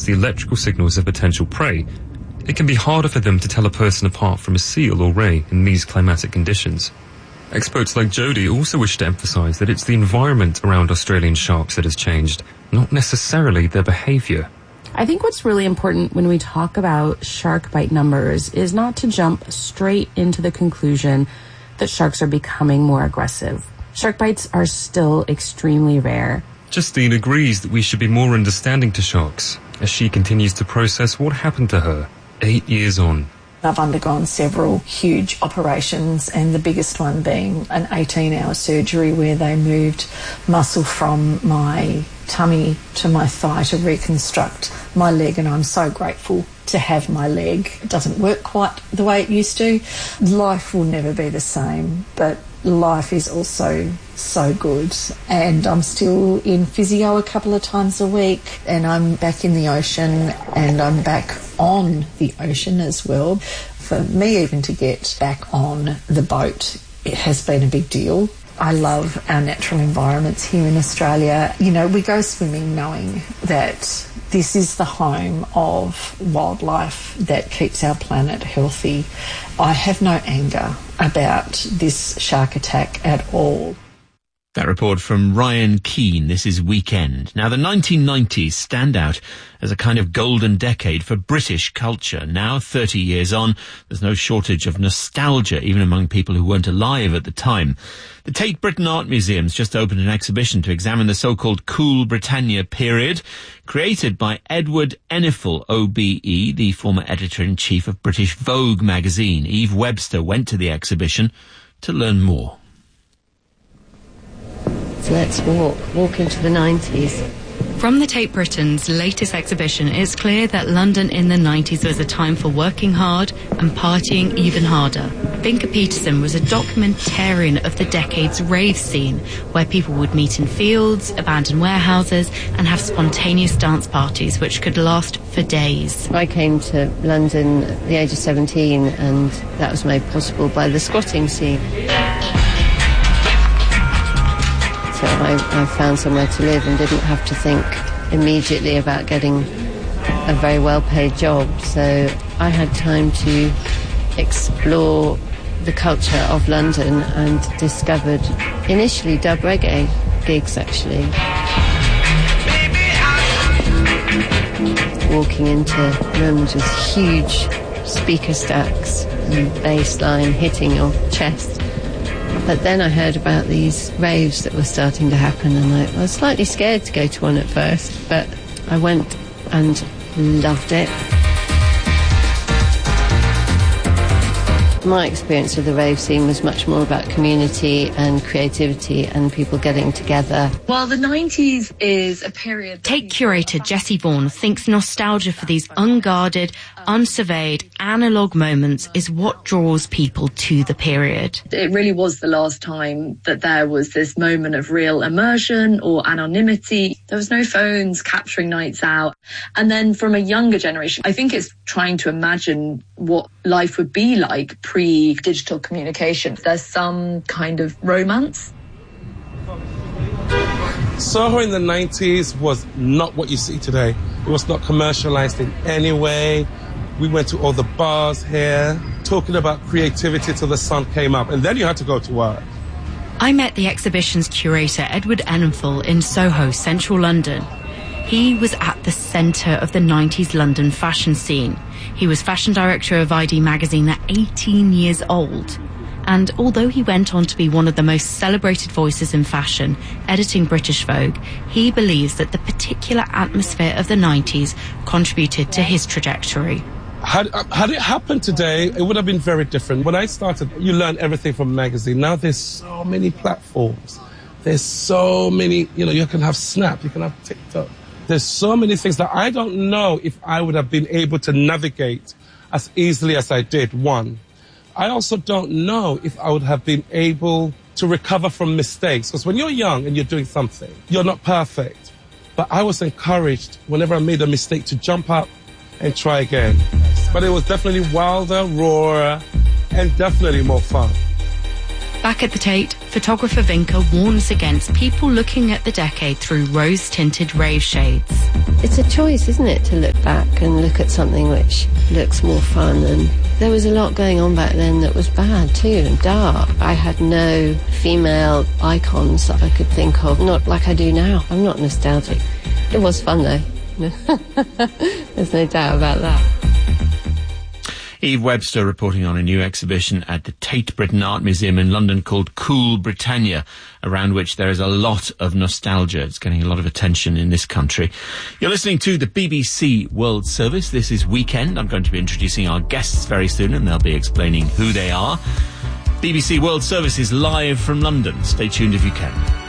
the electrical signals of potential prey, it can be harder for them to tell a person apart from a seal or ray in these climatic conditions. Experts like Jodie also wish to emphasise that it's the environment around Australian sharks that has changed, not necessarily their behaviour. I think what's really important when we talk about shark bite numbers is not to jump straight into the conclusion that sharks are becoming more aggressive. Shark bites are still extremely rare. Justine agrees that we should be more understanding to sharks as she continues to process what happened to her 8 years on. I've undergone several huge operations, and the biggest one being an 18-hour surgery where they moved muscle from my tummy to my thigh to reconstruct my leg, and I'm so grateful to have my leg. It doesn't work quite the way it used to. Life will never be the same, but life is also so good, and I'm still in physio a couple of times a week, and I'm back in the ocean, and I'm back on the ocean as well. For me even to get back on the boat, it has been a big deal. I love our natural environments here in Australia. You know, we go swimming knowing that this is the home of wildlife that keeps our planet healthy. I have no anger about this shark attack at all. That report from Ryan Keane. This is Weekend. Now, the 1990s stand out as a kind of golden decade for British culture. Now, 30 years on, there's no shortage of nostalgia, even among people who weren't alive at the time. The Tate Britain Art Museum's just opened an exhibition to examine the so-called Cool Britannia period, created by Edward Enninful, OBE, the former editor-in-chief of British Vogue magazine. Eve Webster went to the exhibition to learn more. So let's walk into the 90s. From the Tate Britain's latest exhibition, it's clear that London in the 90s was a time for working hard and partying even harder. Binker Peterson was a documentarian of the decade's rave scene, where people would meet in fields, abandoned warehouses, and have spontaneous dance parties which could last for days. I came to London at the age of 17, and that was made possible by the squatting scene. So I found somewhere to live and didn't have to think immediately about getting a very well-paid job. So I had time to explore the culture of London and discovered initially dub reggae gigs, actually. Walking into rooms with huge speaker stacks and bass line hitting your chest. But then I heard about these raves that were starting to happen, and I was slightly scared to go to one at first, but I went and loved it. My experience of the rave scene was much more about community and creativity and people getting together. Well, the 90s is a period... Tate curator Jessie Vaughan thinks nostalgia for these unguarded, unsurveyed, analogue moments is what draws people to the period. It really was the last time that there was this moment of real immersion or anonymity. There was no phones capturing nights out. And then from a younger generation, I think it's trying to imagine what life would be like pre-digital communication. There's some kind of romance. Soho in the 90s was not what you see today. It was not commercialized in any way. We went to all the bars here, talking about creativity till the sun came up, and then you had to go to work. I met the exhibition's curator, Edward Enninful, in Soho, central London. He was at the centre of the 90s London fashion scene. He was fashion director of ID magazine at 18 years old. And although he went on to be one of the most celebrated voices in fashion, editing British Vogue, he believes that the particular atmosphere of the 90s contributed to his trajectory. Had it happened today, it would have been very different. When I started, you learn everything from a magazine. Now there's so many platforms. There's so many, you can have Snap, you can have TikTok. There's so many things that I don't know if I would have been able to navigate as easily as I did, one. I also don't know if I would have been able to recover from mistakes. Because when you're young and you're doing something, you're not perfect. But I was encouraged whenever I made a mistake to jump up and try again. But it was definitely wilder, rawer, and definitely more fun. Back at the Tate, photographer Vinka warns against people looking at the decade through rose-tinted rave shades. It's a choice, isn't it, to look back and look at something which looks more fun. And there was a lot going on back then that was bad too, and dark. I had no female icons that I could think of, not like I do now. I'm not nostalgic. It was fun though. There's no doubt about that. Eve Webster reporting on a new exhibition at the Tate Britain Art Museum in London called Cool Britannia, around which there is a lot of nostalgia. It's getting a lot of attention in this country. You're listening to the BBC World Service. This is Weekend. I'm going to be introducing our guests very soon, and they'll be explaining who they are. BBC World Service is live from London. Stay tuned if you can.